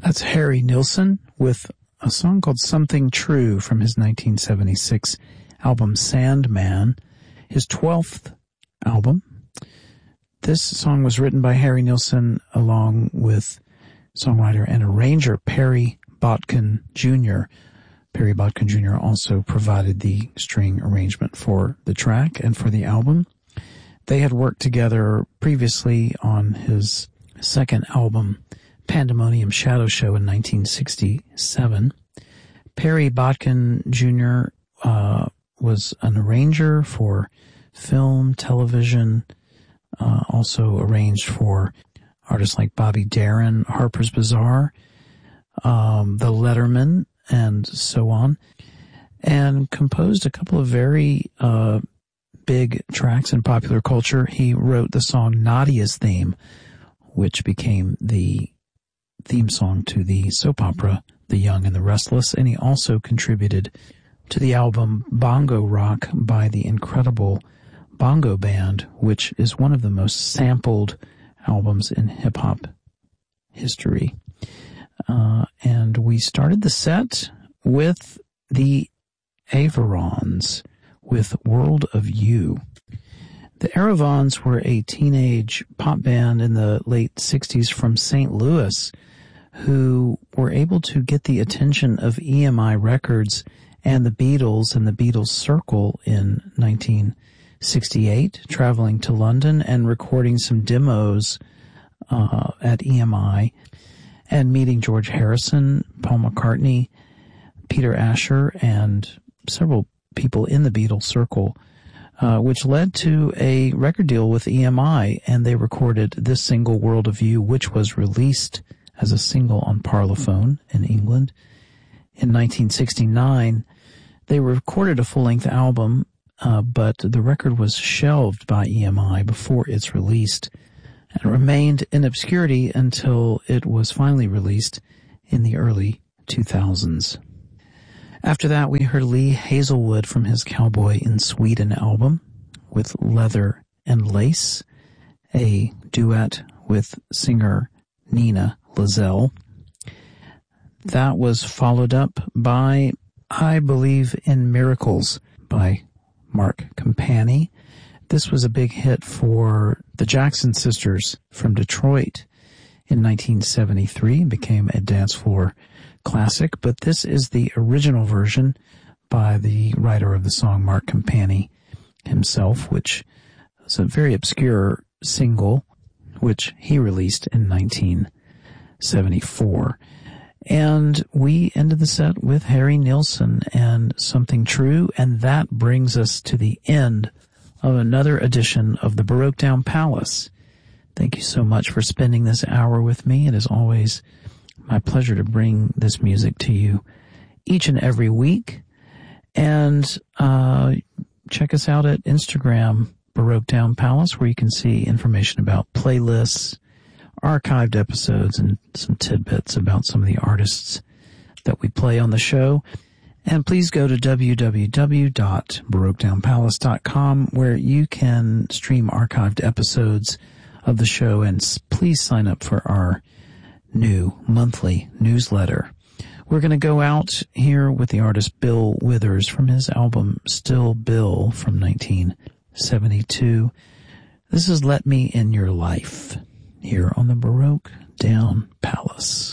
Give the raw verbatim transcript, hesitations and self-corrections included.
That's Harry Nilsson with a song called Something True from his nineteen seventy-six album Sandman, his twelfth album. This song was written by Harry Nilsson along with songwriter and arranger Perry Botkin Junior Perry Botkin Junior also provided the string arrangement for the track and for the album. They had worked together previously on his second album, Pandemonium Shadow Show, in nineteen sixty-seven. Perry Botkin Junior uh, was an arranger for film, television, uh, also arranged for artists like Bobby Darin, Harper's Bazaar, um, The Letterman, and so on, and composed a couple of very uh, big tracks in popular culture. He wrote the song Nadia's Theme, which became the theme song to the soap opera The Young and the Restless, and he also contributed to the album Bongo Rock by the incredible Bongo Band, which is one of the most sampled albums in hip-hop history. Uh, and we started the set with the Averons with World of You. The Aravons were a teenage pop band in the late sixties from Saint Louis who were able to get the attention of E M I Records and the Beatles and the Beatles Circle in nineteen sixty-eight, traveling to London and recording some demos uh, at E M I and meeting George Harrison, Paul McCartney, Peter Asher, and several people in the Beatles Circle, uh, which led to a record deal with E M I, and they recorded this single, World of You, which was released as a single on Parlophone in England. In nineteen sixty-nine, they recorded a full-length album, uh, but the record was shelved by E M I before it's released and remained in obscurity until it was finally released in the early two thousands. After that, we heard Lee Hazelwood from his Cowboy in Sweden album with Leather and Lace, a duet with singer Nina Lazelle. That was followed up by I Believe in Miracles by Mark Campani. This was a big hit for the Jackson Sisters from Detroit in nineteen seventy-three. It became a dance floor classic, but this is the original version by the writer of the song, Mark Campani himself, which is a very obscure single, which he released in nineteen seventy-four. And we ended the set with Harry Nilsson and Something True, and that brings us to the end of another edition of the Baroque Down Palace. Thank you so much for spending this hour with me. It is always my pleasure to bring this music to you each and every week. And uh check us out at Instagram, Baroque Down Palace, where you can see information about playlists, archived episodes, and some tidbits about some of the artists that we play on the show. And please go to w w w dot baroque down palace dot com, where you can stream archived episodes of the show, and please sign up for our new monthly newsletter. We're going to go out here with the artist Bill Withers from his album Still Bill from nineteen seventy-two. This is Let Me in Your Life here on the Baroque Down Palace.